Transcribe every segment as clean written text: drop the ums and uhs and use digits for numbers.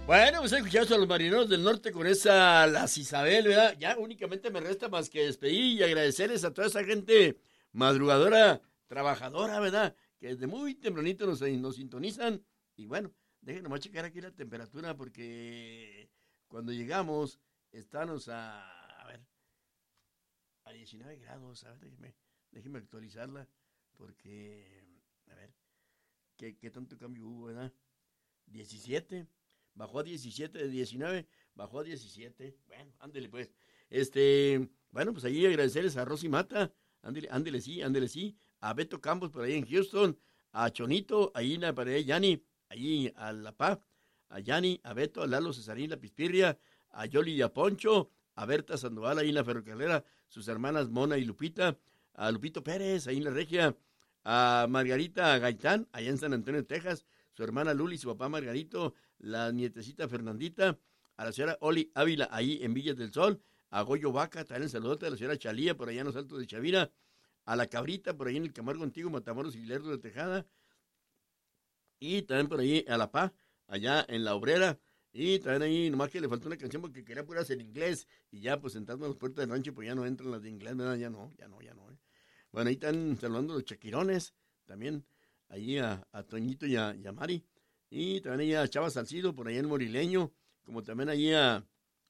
Bueno, pues escuchamos a los Marineros del Norte con esa Las Isabel, ¿verdad? Ya únicamente me resta más que despedir y agradecerles a toda esa gente madrugadora, trabajadora, ¿verdad? Que desde muy tempranito nos sintonizan. Y bueno, déjenme nomás checar aquí la temperatura porque cuando llegamos estamos a ver, a 19 grados. A ver, déjeme actualizarla porque, a ver, ¿qué tanto cambio hubo, verdad? 17, bajó a 17 de 19, bajó a 17. Bueno, ándele pues. Bueno, pues ahí agradecerles a Rosy Mata, ándele sí, a Beto Campos por ahí en Houston, a Chonito, ahí en la pared, Yanni, ahí a La Paz, a Yanni, a Beto, a Lalo Cesarín, la Pispirria, a Yoli y a Poncho, a Berta Sandoval ahí en la ferrocarrera, sus hermanas Mona y Lupita, a Lupito Pérez ahí en la Regia, a Margarita Gaitán, allá en San Antonio, Texas, su hermana Luli, su papá Margarito, la nietecita Fernandita, a la señora Oli Ávila, ahí en Villas del Sol, a Goyo Vaca, también el saludote, a la señora Chalía, por allá en los Altos de Chavira, a la Cabrita, por ahí en el Camargo Antiguo, Matamoros y Lerdo de Tejada, y también por ahí a La Paz, allá en La Obrera, y también ahí, nomás que le faltó una canción porque quería puras en inglés, y ya pues sentando en las puertas de noche, pues ya no entran las de inglés, ¿verdad? Ya no. Bueno, ahí están saludando los chaquirones, también ahí a Toñito y a Mari, y también ahí a Chava Salcido, por allá en Morileño, como también ahí a,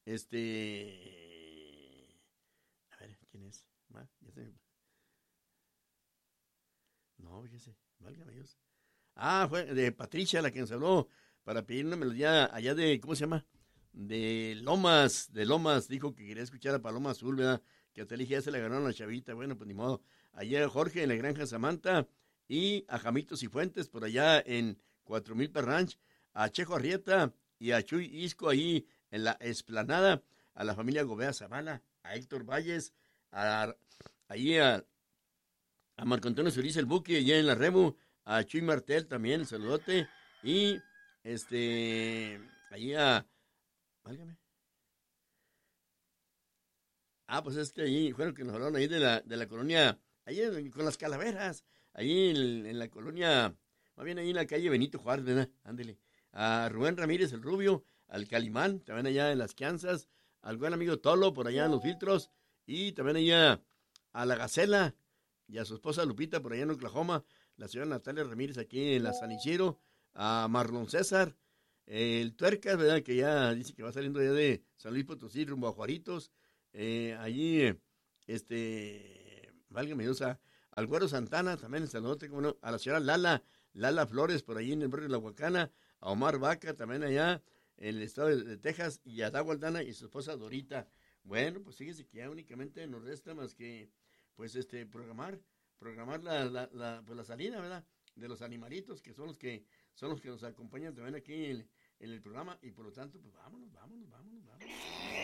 a ver, ¿quién es? Ya sé. No, fíjese, válgame Dios. Ah, fue de Patricia la que nos habló para pedir una melodía allá de, ¿cómo se llama? De Lomas, dijo que quería escuchar a Paloma Azul, ¿verdad? Que hasta le dije, ya se la ganaron a la chavita, bueno, pues ni modo. Allá a Jorge en la Granja Samantha y a Jamitos y Fuentes por allá en 4000 Ranch, a Chejo Arrieta y a Chuy Isco ahí en la Esplanada, a la familia Gobea Zavala, a Héctor Valles, a, ahí a Marco Antonio Solís el Buque allá en la Remu, a Chuy Martel también, el saludote, y ahí válgame. Pues ahí, fueron que nos hablaron ahí de la colonia, ahí con las calaveras, ahí en la colonia, más bien ahí en la calle Benito Juárez, ¿verdad? Ándele. A Rubén Ramírez el Rubio, al Calimán, también allá en las Kansas, al buen amigo Tolo por allá en los Filtros, y también allá a la Gacela y a su esposa Lupita por allá en Oklahoma, la señora Natalia Ramírez aquí en la San Isidro, a Marlon César, el Tuercas, ¿verdad? Que ya dice que va saliendo ya de San Luis Potosí rumbo a Juaritos, allí, válgame Dios, al Güero Santana, también el saludote, como no, a la señora Lala Flores, por allí en el barrio de La Huacana, a Omar Vaca, también allá en el estado de Texas, y a Dago Aldana y su esposa Dorita. Bueno, pues fíjese que ya únicamente nos resta más que, pues, programar pues, la salida, ¿verdad? De los animalitos, que son los que nos acompañan también aquí en el programa, y por lo tanto, pues vámonos.